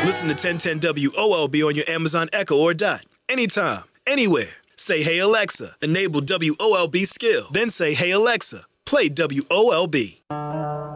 Listen to 1010 WOLB on your Amazon Echo or Dot. Anytime, anywhere. Say, hey, Alexa, enable WOLB skill. Then say, hey, Alexa, play WOLB.